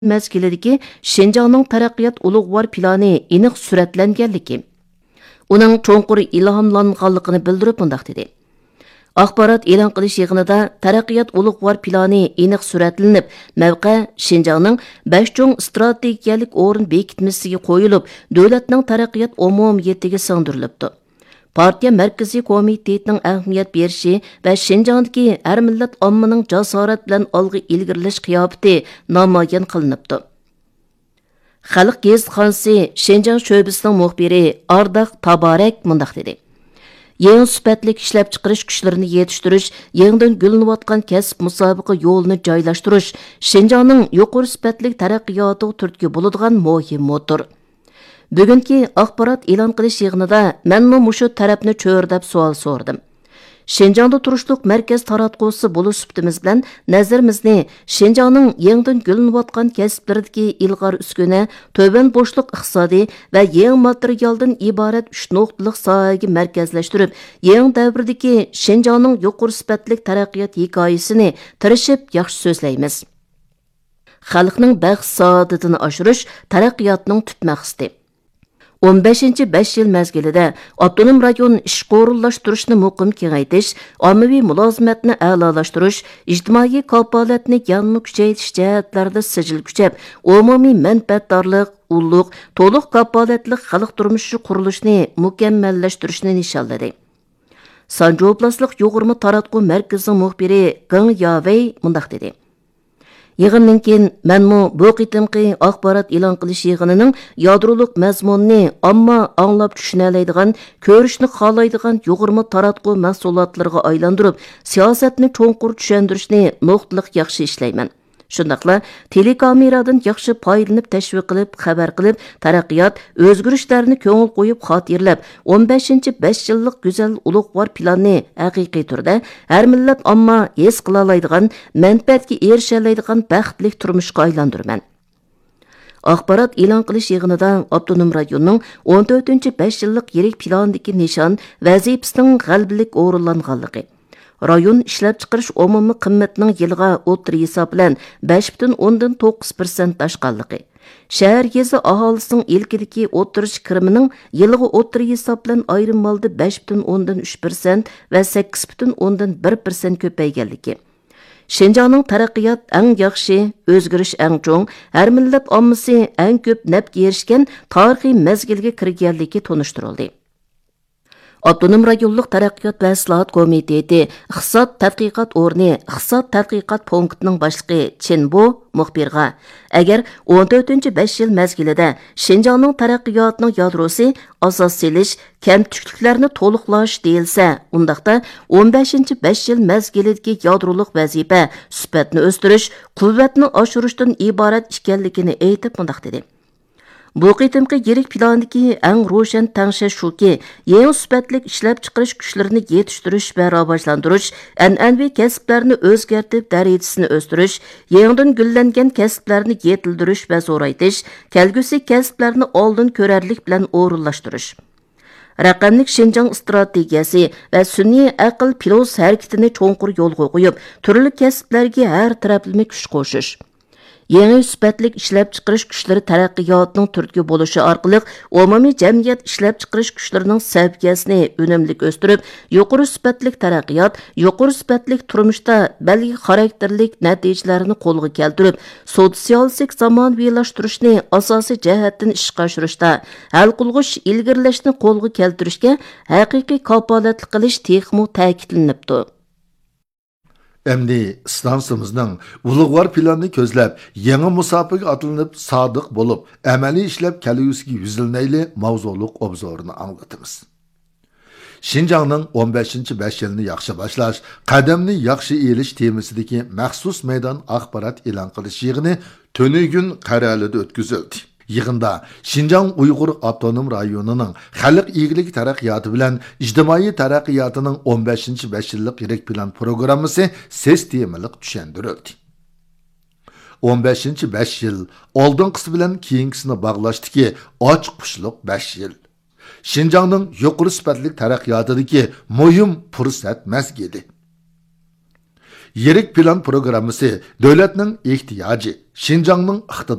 mezgilidagi Şinjanның taraqqiyot ulug'vor plani aniq suratlanganligi, uning cho'nqur ilhomlanganligini bildirib bundoq dedi. Axborot e'lon qilish yig'inida taraqqiyot ulug'vor plani aniq suratlanib, mavqe Şinjanның 5 cho'ng strategiyalik o'rin bekitmasiga qo'yilib, davlatning taraqqiyot umumiyatiga singdirilibdi. Partiya Mərkəzi Komitetinin əhamiyət berishi və Şinjandakı hər millət ommaning jasorat bilan olg'a ilgirilish qiyofati namoyon qilinibdi. Xalq gazetxonasi Şinjan sho'basining muxbiri Ardaq Tabarek mundaq dedi. Yangi sifatli ishlab chiqarish kuchlarini yetishtirish, yangidan gullanayotgan kasb musobaqa yo'lini joylashtirish Şinjanning yuqori sifatli taraqqiyotiga turtki bo'ladigan muhim motor. Bugungi axborot e'lon qilish yig'inida menmi mushu tarafni cho'rdab savol so'rdim. Şinjanda turishliq markaz taratqusi bo'lish sifatimiz bilan nazarimizni Şinjanning yangidan gullanayotgan kasblaridagi ilg'or uskuna, to'ban bo'shliq iqtisodiy va yangi materialdan iborat 3 nuqtalik sohaga markazlashtirib, yangi davrdagi Şinjanning yuqori sifatli taraqqiyot hikoyasini tirishib yaxshi so'zlaymiz. Xalqning baxt saodatini oshirish taraqqiyotning tub maqsadi. 15-5 yil mezgilida avtonom rayon ishga o'rinlashtirishni muqim kengaytirish, ommaviy mulozimatni a'lolashtirish, ijtimoiy kafolatni yangi kuchaytirish jihatlarida sijil kuchab, umumiy manfaatdorlik, ulug', to'liq kafolatli xalq turmushi qurilishini mukammallashtirishni nishonladi. Sanju oblastlik Yo'g'irma taratqu markazining muxbiri Gang Yavey mundaq dedi. Yig'indan keyin menmu bu qitimqi axborot e'lon qilish yig'inining yadroliq mazmunini ammo anglab tushuna oladigan, ko'rishni xohlaydigan Yo'g'irma taratqu mahsulotlarga aylantirib, siyosatni cho'nqur tushuntirishni nuqtaliq yaxshi ishlayman. Shundaqla telekameradan yaxshi foydalanib tashviq qilib, xabar qilib, taraqqiyot, o'zgarishlarni ko'ngil qo'yib xotirlab, 15-5 yillik go'zal ulug'vor planni haqiqiy turda har millat omma his qila oladigan, manfaatga erisha oladigan baxtli turmushga aylantirman. Axborot e'lon qilish yig'inida avtonom rayonning 14-5 yillik yirik plandagi nishon vazifasining g'albilik o'rinlanganligi, rayon ishlab chiqarish umumiy qimmatining yilga o'tir hisob bilan 5,9% oshganligi, shahar yezi aholisining ilkidagi o'tirish kirimining yilga o'tir hisob bilan ayrim molda 5,3% va 8,1% ko'payganligi, Şinjanning taraqqiyot eng yaxshi, o'zgarish eng cho'ng, har millat ommasi eng ko'p nafga erishgan tarixiy mezgilga kirganligi tonishtirildi. Avtonom rayonluq taraqqiyot va islohot komiteti iqtisod tadqiqot o'rni iqtisod tadqiqot punktining boshlig'i Chenbo muxbirga agar 14-5 yil mezgilida Şinjanning taraqqiyotining yadrosi asos selish, kamchiliklarni to'liqlash deyilsa, undaqda 15-5 yil mezgilidagi yadroliq vazifa sifatni o'stirish, quvvatni oshirishdan iborat ekanligini aytib mundaq dedi. Bu qitimqi yirik plandagi eng ro'shan tangshash shuki, yangi sifatli ishlab chiqarish kuchlarini yetishtirish va rivojlantirish, an'anaviy kasblarni o'zgartirib darajasini o'stirish, yangidan gullangan kasblarni yetildirish va zo'raytirish, kelgusi kasblarni oldin ko'rarlik bilan o'rinlashtirish. Raqamlik Şinjan strategiyasi va sun'iy aql pilot harakatini cho'nqur yo'lga qo'yib, turli kasblarga har taraflama kuch qo'shish. Yangi sifatlik ishlab chiqarish kuchlari taraqqiyotining turtki bo'lishi orqali umumiy jamiyat ishlab chiqarish kuchlarining saviyasini unumli o'stirib, yuqori sifatlik taraqqiyot, yuqori sifatlik turmushda balki xarakterlik natijalarni qo'lga keltirib, sotsialistik zamonaviylashtirish asosiy jihatdan ishga oshirishda, hal qilg'ish, ilgirlashni qo'lga keltirishga haqiqiy kafolatlik qilish texmo ta'kidlanibdi. Endi istansımızның ulug'vor planni ko'zlab, yangi musobaqa atlanib, sodiq bo'lib, amaliy ishlab kelgusiga yuzlanayli mavzuliq obzorini anglatamiz. Şinjanning 15-5 yilni yaxshi boshlash, qadamni yaxshi elish temasidagi maxsus maydon axborot e'lon qilish yig'ini to'nigun qarorida o'tkazildi. Yig'inda Şinjan Uyg'ur avtonom rayonining xalq egiligi taraqqiyoti bilan ijtimoiy taraqqiyotining 15-5 yillik yirik plan programmasi sistemalik tushuntirildi. 15-5 yil oldinqisi bilan keyingisini bog'lashdiki, ochiq qushliq 5 yil. Şinjanning yuqori sifatli taraqqiyotidagi muhim fursat mezgili. Yirik plan programmasi davlatning ehtiyoji, Şinjanның iqtidori